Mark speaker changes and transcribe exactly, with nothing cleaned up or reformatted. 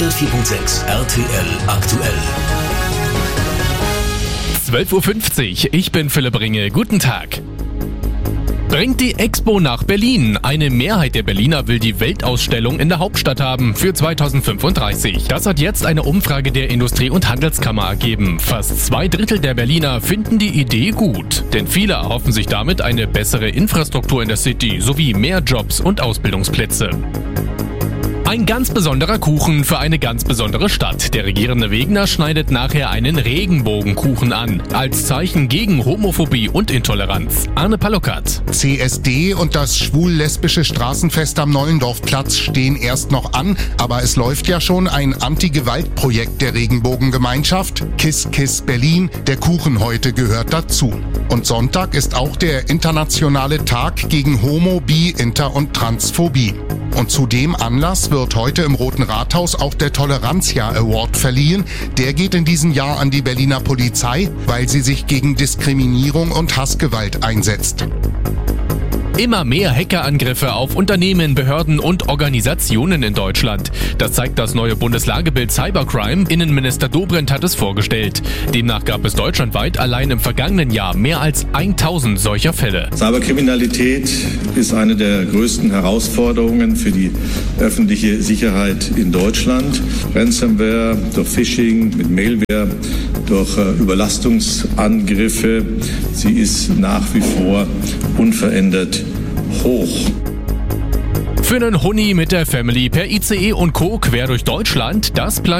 Speaker 1: hundertvier Komma sechs R T L aktuell.
Speaker 2: zwölf Uhr fünfzig, ich bin Philipp Ringe, guten Tag. Bringt die Expo nach Berlin. Eine Mehrheit der Berliner will die Weltausstellung in der Hauptstadt haben für zweitausendfünfunddreißig. Das hat jetzt eine Umfrage der Industrie- und Handelskammer ergeben. Fast zwei Drittel der Berliner finden die Idee gut. Denn viele erhoffen sich damit eine bessere Infrastruktur in der City sowie mehr Jobs und Ausbildungsplätze. Ein ganz besonderer Kuchen für eine ganz besondere Stadt. Der regierende Wegener schneidet nachher einen Regenbogenkuchen an. Als Zeichen gegen Homophobie und Intoleranz. Arne Palokat.
Speaker 3: C S D und das schwul-lesbische Straßenfest am Neulendorfplatz stehen erst noch an, aber es läuft ja schon ein Anti-Gewalt-Projekt der Regenbogengemeinschaft. Kiss Kiss Berlin, der Kuchen heute gehört dazu. Und Sonntag ist auch der internationale Tag gegen Homo, Bi, Inter und Transphobie. Und zu dem Anlass wird heute im Roten Rathaus auch der Toleranzjahr Award verliehen. Der geht in diesem Jahr an die Berliner Polizei, weil sie sich gegen Diskriminierung und Hassgewalt einsetzt.
Speaker 2: Immer mehr Hackerangriffe auf Unternehmen, Behörden und Organisationen in Deutschland. Das zeigt das neue Bundeslagebild Cybercrime. Innenminister Dobrindt hat es vorgestellt. Demnach gab es deutschlandweit allein im vergangenen Jahr mehr als tausend solcher Fälle.
Speaker 4: Cyberkriminalität ist eine der größten Herausforderungen für die öffentliche Sicherheit in Deutschland. Ransomware, durch Phishing, mit Mailware, durch Überlastungsangriffe. Sie ist nach wie vor unverändert hoch.
Speaker 2: Für einen Huni mit der Family per I C E und Co. quer durch Deutschland, das plant